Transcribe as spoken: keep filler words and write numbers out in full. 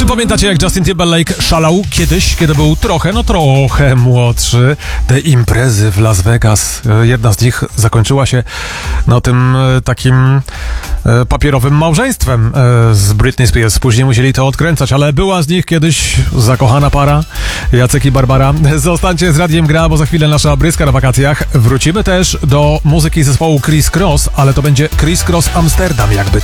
Czy pamiętacie, jak Justin Timberlake szalał kiedyś, kiedy był trochę, no trochę młodszy? Te imprezy w Las Vegas, jedna z nich zakończyła się no tym takim papierowym małżeństwem z Britney Spears. Później musieli to odkręcać, ale była z nich kiedyś zakochana para, Jacek i Barbara. Zostańcie z Radiem Gra, bo za chwilę nasza bryska na wakacjach. Wrócimy też do muzyki zespołu Criss Cross, ale to będzie Criss Cross Amsterdam jakby